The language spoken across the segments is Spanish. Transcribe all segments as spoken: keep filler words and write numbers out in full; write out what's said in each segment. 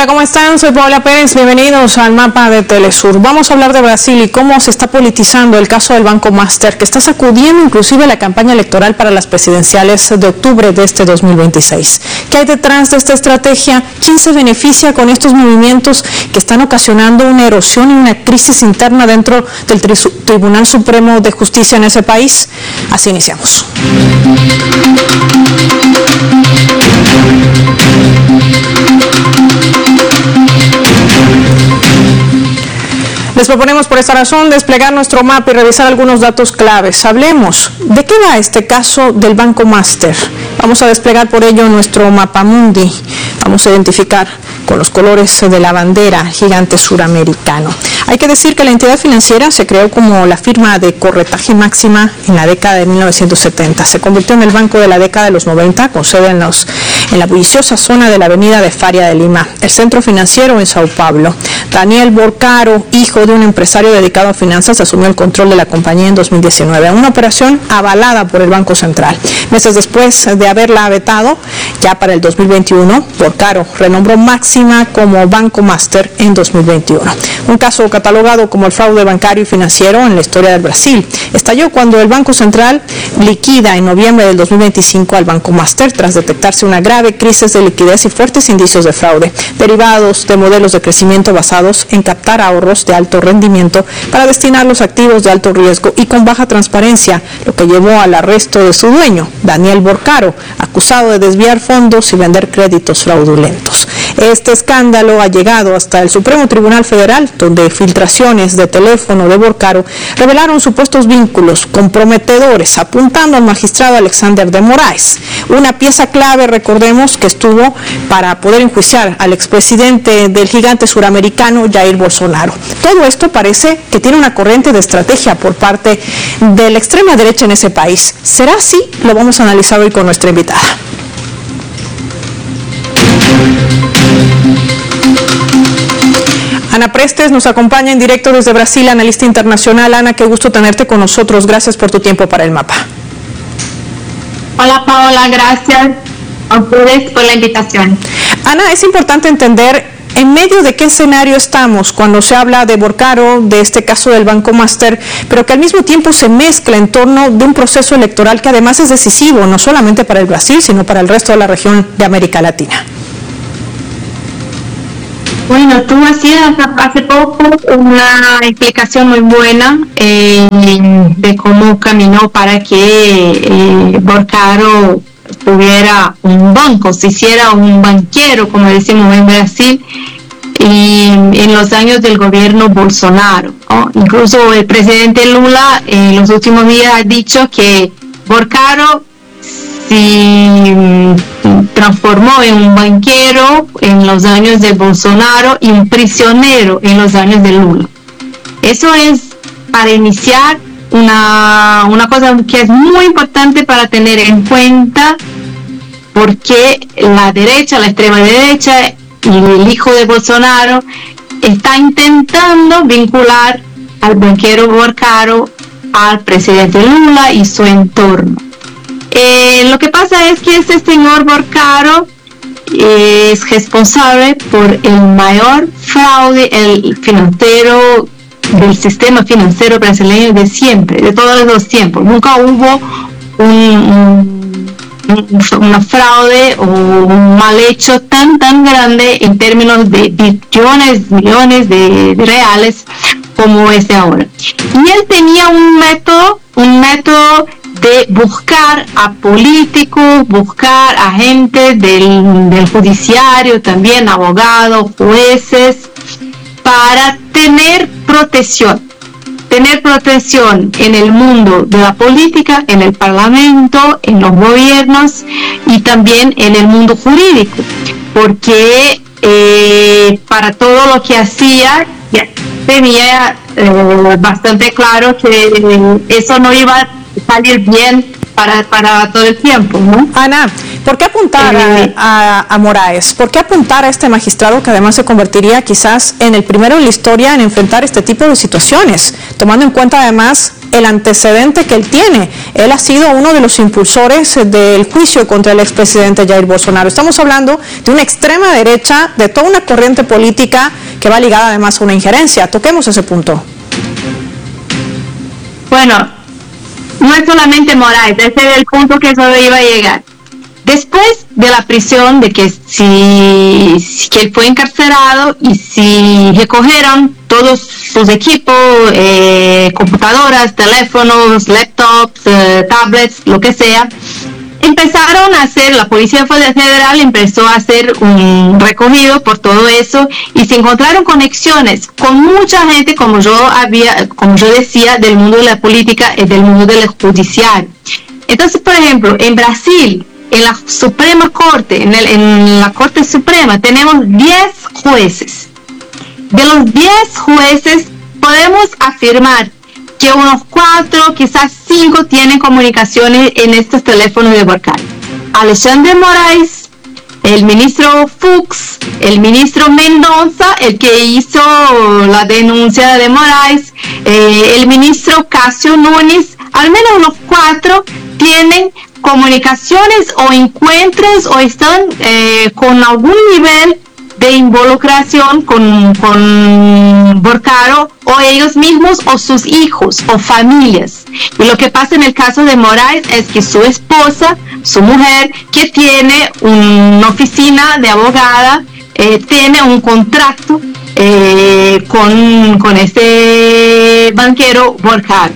Hola, ¿cómo están? Soy Paola Pérez, bienvenidos al mapa de Telesur. Vamos a hablar de Brasil y cómo se está politizando el caso del Banco Master, que está sacudiendo inclusive la campaña electoral para las presidenciales de octubre de este dos mil veintiséis. ¿Qué hay detrás de esta estrategia? ¿Quién se beneficia con estos movimientos que están ocasionando una erosión y una crisis interna dentro del Tri- Tribunal Supremo de Justicia en ese país? Así iniciamos. Les proponemos por esta razón desplegar nuestro mapa y revisar algunos datos claves. Hablemos, ¿de qué va este caso del Banco Master? Vamos a desplegar por ello nuestro mapa mundi. Vamos a identificar con los colores de la bandera gigante suramericano. Hay que decir que la entidad financiera se creó como la firma de corretaje máxima en la década de mil novecientos setenta. Se convirtió en el banco de la década de los noventa, con sede en, los, en la bulliciosa zona de la avenida de Faria de Lima, el centro financiero en Sao Paulo. Daniel Borcaro, hijo de un empresario dedicado a finanzas, asumió el control de la compañía en dos mil diecinueve, una operación avalada por el Banco Central. Meses después de haberla vetado, ya para el dos mil veintiuno, Borcaro renombró Máxima como Banco Master en dos mil veintiuno. Un caso catalogado como el fraude bancario y financiero en la historia del Brasil. Estalló cuando el Banco Central liquida en noviembre del dos mil veinticinco al Banco Master tras detectarse una grave crisis de liquidez y fuertes indicios de fraude, derivados de modelos de crecimiento basados en captar ahorros de alto rendimiento para destinarlos a activos de alto riesgo y con baja transparencia, lo que llevó al arresto de su dueño, Daniel Borcaro, acusado de desviar fondos y vender créditos fraudulentos. Este escándalo ha llegado hasta el Supremo Tribunal Federal, donde filtraciones de teléfono de Borcaro revelaron supuestos vínculos comprometedores, apuntando al magistrado Alexander de Moraes, una pieza clave, recordemos, que estuvo para poder enjuiciar al expresidente del gigante suramericano Jair Bolsonaro. Todo esto parece que tiene una corriente de estrategia por parte de la extrema derecha en ese país. ¿Será así? Lo vamos a analizar hoy con nuestra invitada. Ana Prestes nos acompaña en directo desde Brasil, analista internacional. Ana, qué gusto tenerte con nosotros. Gracias por tu tiempo para el mapa. Hola Paola, gracias a ustedes por la invitación. Ana, es importante entender en medio de qué escenario estamos cuando se habla de Borcaro, de este caso del Banco Master, pero que al mismo tiempo se mezcla en torno de un proceso electoral que además es decisivo, no solamente para el Brasil, sino para el resto de la región de América Latina. Bueno, tú hacías hace poco una explicación muy buena eh, de cómo caminó para que eh, Borcaro tuviera un banco, se hiciera un banquero, como decimos en Brasil, y en los años del gobierno Bolsonaro, ¿no? Incluso el presidente Lula en los últimos días ha dicho que Borcaro se transformó en un banquero en los años de Bolsonaro y un prisionero en los años de Lula. Eso es para iniciar una, una cosa que es muy importante para tener en cuenta, porque la derecha, la extrema derecha y el hijo de Bolsonaro está intentando vincular al banquero Borcaro al presidente Lula y su entorno. Eh, lo que pasa es que este señor Borcaro eh, es responsable por el mayor fraude el financiero del sistema financiero brasileño de siempre, de todos los tiempos. Nunca hubo un, un, una fraude o un mal hecho tan tan grande en términos de billones, millones de, de reales como este ahora. Y él tenía un método, un método de buscar a políticos, buscar a gente del, del judiciario, también abogados, jueces, para tener protección, tener protección en el mundo de la política, en el parlamento, en los gobiernos y también en el mundo jurídico, porque eh, para todo lo que hacía ya tenía eh, bastante claro que eso no iba a salir bien para, para todo el tiempo, ¿no? Ana, ¿por qué apuntar eh, a, a, a Moraes? ¿Por qué apuntar a este magistrado que además se convertiría quizás en el primero en la historia en enfrentar este tipo de situaciones? Tomando en cuenta además el antecedente que él tiene. Él ha sido uno de los impulsores del juicio contra el expresidente Jair Bolsonaro. Estamos hablando de una extrema derecha, de toda una corriente política que va ligada además a una injerencia. Toquemos ese punto. Bueno, no es solamente Moraes, ese es el punto que solo iba a llegar. Después de la prisión, de que si, si que él fue encarcelado y si recogieron todos sus equipos, eh, computadoras, teléfonos, laptops, eh, tablets, lo que sea, empezaron a hacer, la Policía Federal empezó a hacer un recogido por todo eso y se encontraron conexiones con mucha gente, como yo había, como yo decía, del mundo de la política y del mundo del judicial. Entonces, por ejemplo, en Brasil, en la Suprema Corte, en, el, en la Corte Suprema, tenemos diez jueces. De los diez jueces, podemos afirmar que unos cuatro, quizás cinco, tienen comunicaciones en estos teléfonos de Borcardo. Alexandre Moraes, el ministro Fux, el ministro Mendonça, el que hizo la denuncia de Moraes, eh, el ministro Cássio Nunes, al menos los cuatro tienen comunicaciones o encuentros o están eh, con algún nivel de involucración con, con Borcardo o ellos mismos o sus hijos o familias. Y lo que pasa en el caso de Moraes es que su esposa, su mujer, que tiene una oficina de abogada, eh, tiene un contrato eh, con, con este banquero Borcardo.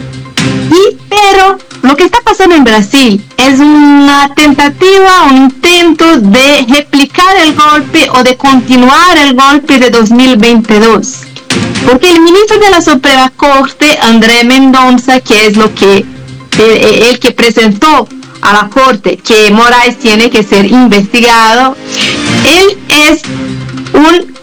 Y, pero lo que está pasando en Brasil es una tentativa, un intento de replicar el golpe o de continuar el golpe de dos mil veintidós. Porque el ministro de la Suprema Corte, André Mendonça, que es lo que el, el que presentó a la Corte que Moraes tiene que ser investigado, él es un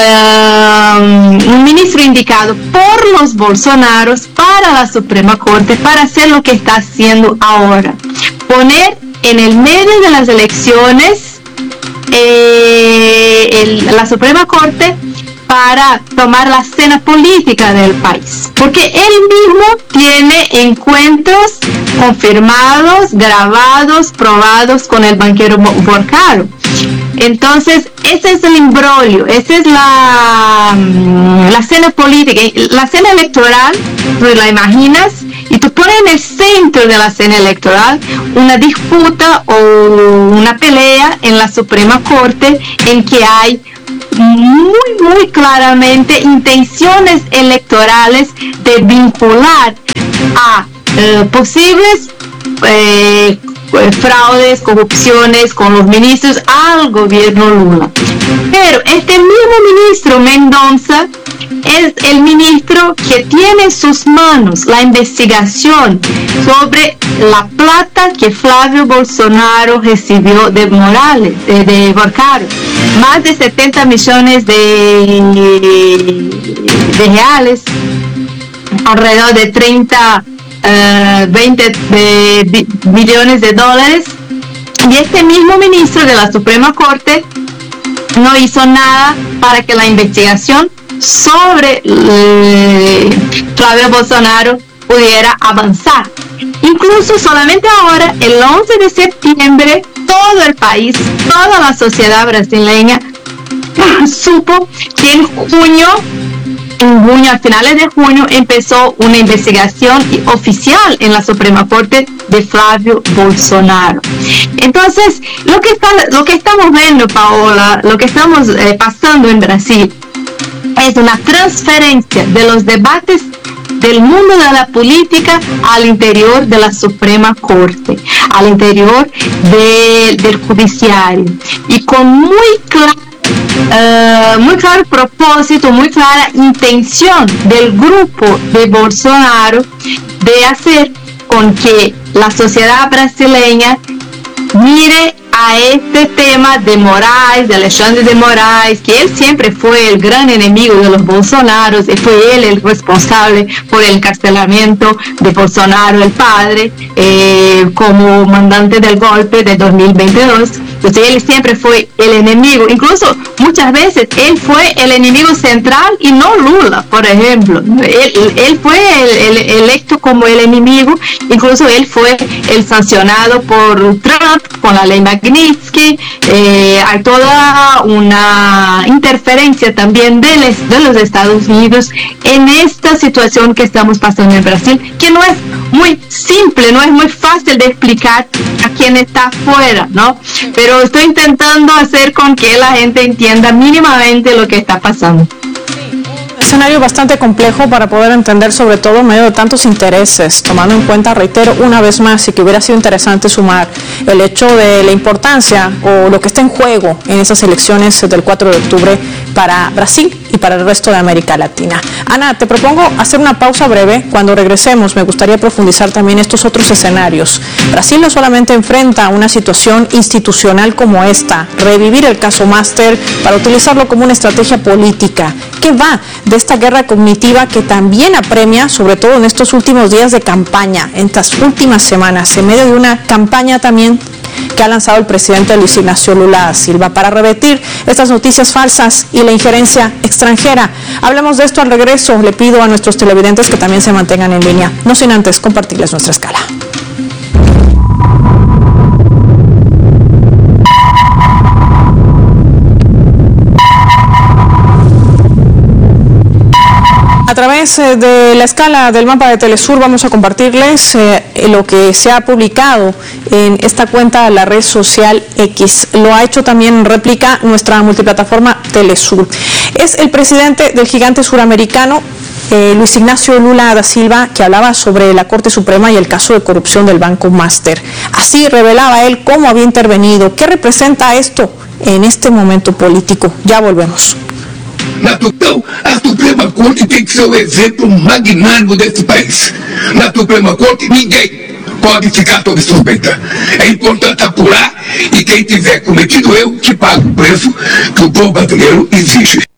Uh, un ministro indicado por los Bolsonaros para la Suprema Corte para hacer lo que está haciendo ahora, poner en el medio de las elecciones eh, el, la Suprema Corte para tomar la escena política del país, porque él mismo tiene encuentros confirmados, grabados, probados con el banquero Borcardo. Entonces, ese es el imbroglio, esa es la, la escena política, la escena electoral, tú la imaginas y tú pones en el centro de la escena electoral una disputa o una pelea en la Suprema Corte en que hay muy, muy claramente intenciones electorales de vincular a eh, posibles eh, fraudes, corrupciones con los ministros al gobierno Lula. Pero este mismo ministro Mendonça es el ministro que tiene en sus manos la investigación sobre la plata que Flávio Bolsonaro recibió de Morales, de, de Borcardo. Más de setenta millones de, de reales, alrededor de treinta Uh, veinte de, de, millones de dólares, y este mismo ministro de la Suprema Corte no hizo nada para que la investigación sobre eh, Flávio Bolsonaro pudiera avanzar. Incluso solamente ahora, el once de septiembre, todo el país, toda la sociedad brasileña supo que en junio En junio, a finales de junio, empezó una investigación oficial en la Suprema Corte de Flávio Bolsonaro. Entonces, lo que, está, lo que estamos viendo, Paola, lo que estamos eh, pasando en Brasil, es una transferencia de los debates del mundo de la política al interior de la Suprema Corte, al interior de, del judiciario, y con muy claro Uh, muy claro propósito, muy clara intención del grupo de Bolsonaro de hacer con que la sociedad brasileña mire a este tema de Moraes, de Alexandre de Moraes, que él siempre fue el gran enemigo de los Bolsonaros, y fue él el responsable por el encarcelamiento de Bolsonaro, el padre, eh, como mandante del golpe de dos mil veintidós. Entonces él siempre fue el enemigo, incluso muchas veces él fue el enemigo central y no Lula, por ejemplo. Él, él fue el, el, electo como el enemigo, incluso él fue el sancionado por Trump con la ley Magnitsky. Eh, hay toda una interferencia también de, les, de los Estados Unidos en esta situación que estamos pasando en Brasil, que no es muy simple, no es muy fácil de explicar a quien está afuera, ¿no? Pero estoy intentando hacer con que la gente entienda mínimamente lo que está pasando. Escenario bastante complejo para poder entender, sobre todo en medio de tantos intereses, tomando en cuenta, reitero una vez más, y que hubiera sido interesante sumar el hecho de la importancia o lo que está en juego en esas elecciones del cuatro de octubre para Brasil y para el resto de América Latina. Ana, te propongo hacer una pausa breve. Cuando regresemos me gustaría profundizar también estos otros escenarios. Brasil no solamente enfrenta una situación institucional como esta, revivir el caso Master para utilizarlo como una estrategia política. ¿Qué va de esta guerra cognitiva que también apremia, sobre todo en estos últimos días de campaña, en estas últimas semanas, en medio de una campaña también que ha lanzado el presidente Luis Ignacio Lula da Silva para revertir estas noticias falsas y la injerencia extranjera? Hablemos de esto al regreso. Le pido a nuestros televidentes que también se mantengan en línea, no sin antes compartirles nuestra escala. A través de la escala del mapa de Telesur vamos a compartirles eh, lo que se ha publicado en esta cuenta de la red social X. Lo ha hecho también en réplica nuestra multiplataforma Telesur. Es el presidente del gigante suramericano, eh, Luis Ignacio Lula da Silva, que hablaba sobre la Corte Suprema y el caso de corrupción del Banco Master. Así revelaba él cómo había intervenido. ¿Qué representa esto en este momento político? Ya volvemos. Na Então, a Suprema Corte tem que ser o exemplo magnânimo desse país. Na Suprema Corte, ninguém pode ficar sob suspeita. É importante apurar e quem tiver cometido erro, que pague o preço que o povo brasileiro exige.